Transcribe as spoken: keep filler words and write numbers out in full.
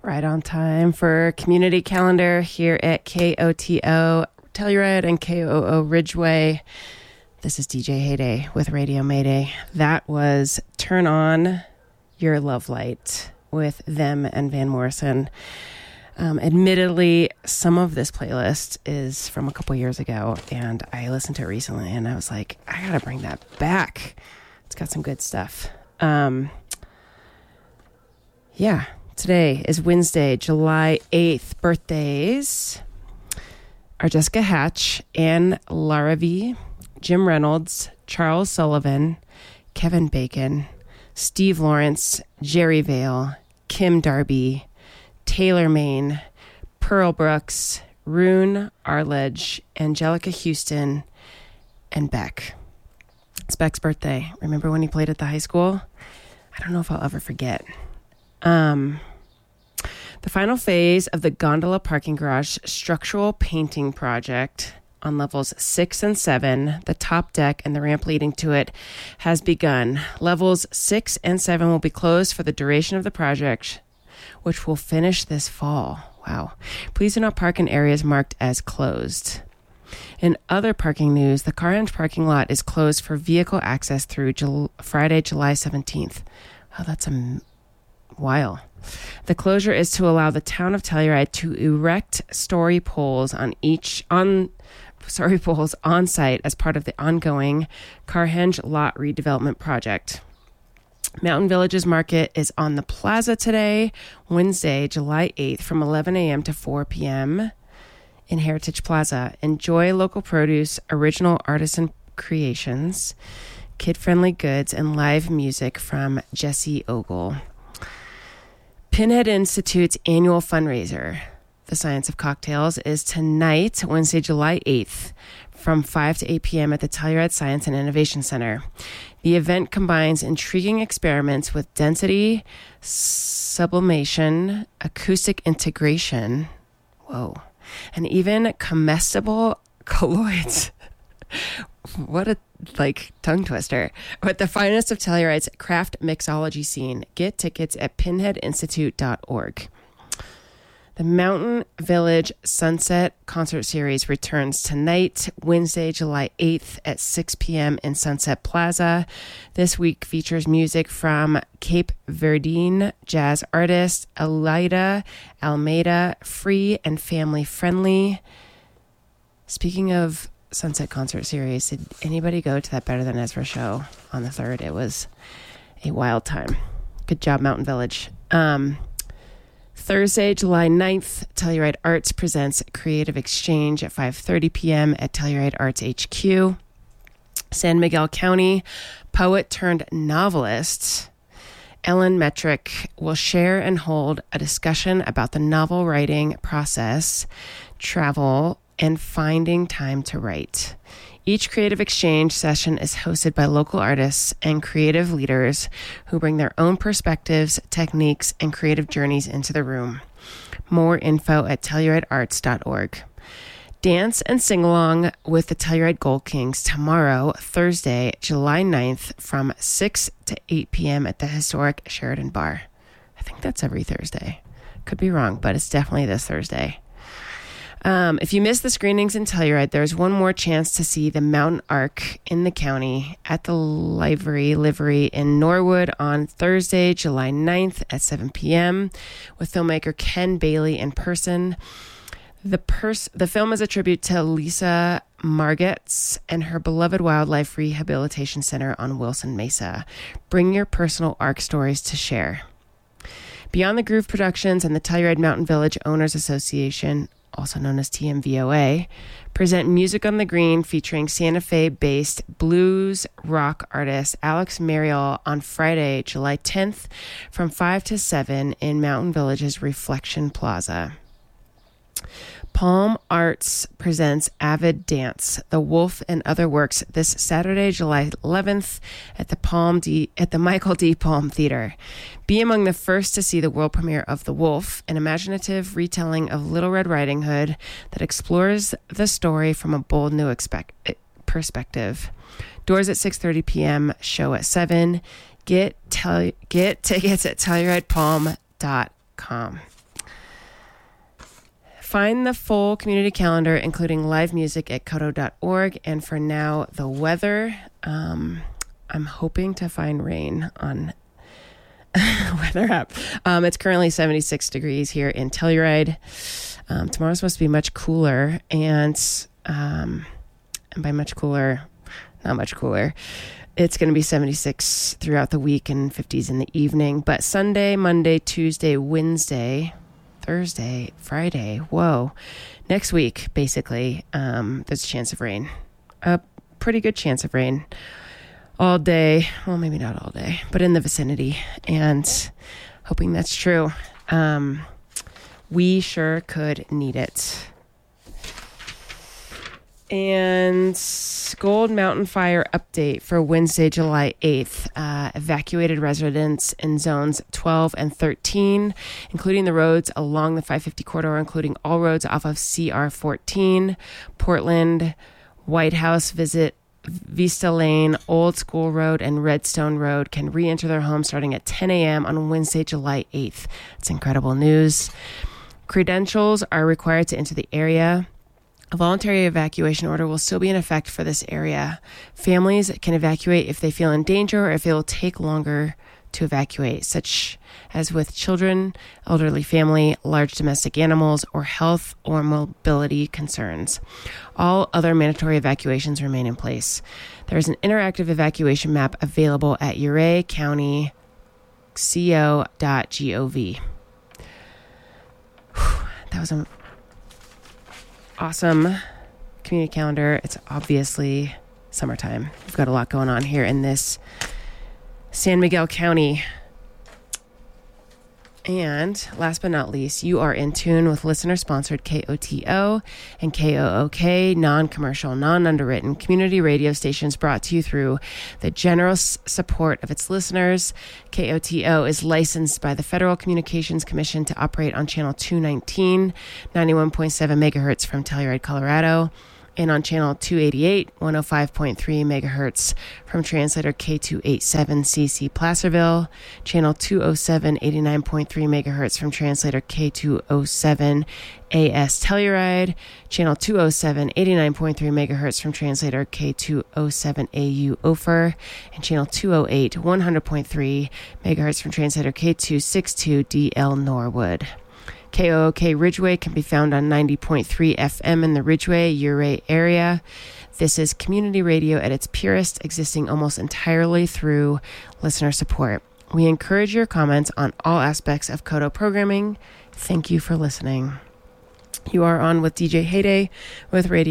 Right on time for community calendar here at K O T O Telluride and K O O Ridgeway. This is D J Heyday with Radio Mayday. That was Turn On Your Love Light with them and Van Morrison. Um, admittedly, some of this playlist is from a couple years ago, and I listened to it recently, and I was like, I gotta bring that back. It's got some good stuff. Um, yeah. Today is Wednesday, July eighth. Birthdays are Jessica Hatch, Anne Larrabee, Jim Reynolds, Charles Sullivan, Kevin Bacon, Steve Lawrence, Jerry Vale, Kim Darby, Taylor Maine, Pearl Brooks, Rune Arledge, Angelica Houston, and Beck. It's Beck's birthday. Remember when he played at the high school? I don't know if I'll ever forget. Um, the final phase of the Gondola Parking Garage structural painting project on levels six and seven, the top deck and the ramp leading to it, has begun. Levels six and seven will be closed for the duration of the project, which will finish this fall. Wow. Please do not park in areas marked as closed. In other parking news, the Carhenge parking lot is closed for vehicle access through Jul- Friday, July seventeenth. Oh, that's a while. The closure is to allow the town of Telluride to erect story poles on each on story poles on site as part of the ongoing Carhenge lot redevelopment project. Mountain Village's market is on the plaza today, Wednesday, July eighth, from eleven a.m. to four p.m. in Heritage Plaza. Enjoy local produce, original artisan creations, kid-friendly goods, and live music from Jesse Ogle. Pinhead Institute's annual fundraiser, The Science of Cocktails, is tonight, Wednesday, July eighth, from five to eight p.m. at the Telluride Science and Innovation Center. The event combines intriguing experiments with density, sublimation, acoustic integration, whoa, and even comestible colloids. What a, like, tongue twister. With the finest of Telluride's craft mixology scene. Get tickets at pinhead institute dot org. The Mountain Village Sunset Concert Series returns tonight, Wednesday, July eighth at six p.m. in Sunset Plaza. This week features music from Cape Verdean jazz artist Elida Almeida, free and family friendly. Speaking of Sunset Concert Series, did anybody go to that Better Than Ezra show on the third? It was a wild time. Good job, Mountain Village. Um, Thursday, July ninth, Telluride Arts presents Creative Exchange at five thirty p.m. at Telluride Arts H Q. San Miguel County poet turned novelist Ellen Metrick will share and hold a discussion about the novel writing process, travel, and finding time to write. Each creative exchange session is hosted by local artists and creative leaders who bring their own perspectives, techniques, and creative journeys into the room. More info at telluride arts dot org. Dance and sing along with the Telluride Gold Kings tomorrow, Thursday, July ninth, from six to eight p.m. at the historic Sheridan Bar. I think that's every Thursday. Could be wrong, but it's definitely this Thursday. Um, if you missed the screenings in Telluride, there's one more chance to see the Mountain Arc in the county at the Livery Livery in Norwood on Thursday, July ninth at seven p.m. with filmmaker Ken Bailey in person. The pers- the film is a tribute to Lisa Margetts and her beloved Wildlife Rehabilitation Center on Wilson Mesa. Bring your personal arc stories to share. Beyond the Groove Productions and the Telluride Mountain Village Owners Association, also known as T M V O A, present Music on the Green featuring Santa Fe-based blues rock artist Alex Mariel on Friday, July tenth from five to seven in Mountain Village's Reflection Plaza. Palm Arts presents Avid Dance, The Wolf and Other Works this Saturday, July eleventh at the Palm D at the Michael D. Palm Theater. Be among the first to see the world premiere of The Wolf, an imaginative retelling of Little Red Riding Hood that explores the story from a bold new expect- perspective. Doors at six thirty p.m., show at seven. Get tel- get tickets at telluride palm dot com. Find the full community calendar, including live music, at koto dot org. And for now, the weather, um, I'm hoping to find rain on weather app. Um, it's currently seventy-six degrees here in Telluride. Um, tomorrow's supposed to be much cooler, and um, and by much cooler, not much cooler. It's going to be seventy-six throughout the week and fifties in the evening. But Sunday, Monday, Tuesday, Wednesday, Thursday, Friday, whoa, next week, basically, um, there's a chance of rain. A pretty good chance of rain all day. Well, maybe not all day, but in the vicinity. And hoping that's true. Um, we sure could need it. And Gold Mountain Fire update for Wednesday, July eighth. Uh, evacuated residents in zones twelve and thirteen, including the roads along the five fifty corridor, including all roads off of C R fourteen, Portland, White House, Visit, Vista Lane, Old School Road, and Redstone Road can re-enter their homes starting at ten a.m. on Wednesday, July eighth. It's incredible news. Credentials are required to enter the area. A voluntary evacuation order will still be in effect for this area. Families can evacuate if they feel in danger or if it will take longer to evacuate, such as with children, elderly family, large domestic animals, or health or mobility concerns. All other mandatory evacuations remain in place. There is an interactive evacuation map available at uray county co dot gov. That was a awesome community calendar. It's obviously summertime. We've got a lot going on here in this San Miguel County. And last but not least, you are in tune with listener-sponsored K O T O and K O O K, non-commercial, non-underwritten community radio stations brought to you through the generous support of its listeners. K O T O is licensed by the Federal Communications Commission to operate on channel two nineteen, ninety-one point seven megahertz from Telluride, Colorado, and on channel two eighty-eight, one oh five point three megahertz from translator K two eighty-seven C C Placerville, channel two oh seven, eighty-nine point three megahertz from translator K two oh seven A S Telluride, channel two oh seven, eighty-nine point three megahertz from translator K two oh seven A U Ophir, and channel two oh eight, one hundred point three megahertz from translator K two sixty-two D L Norwood. K O O K Ridgeway can be found on ninety point three F M in the Ridgeway, Uray area. This is community radio at its purest, existing almost entirely through listener support. We encourage your comments on all aspects of Koto programming. Thank you for listening. You are on with D J Heyday with Radio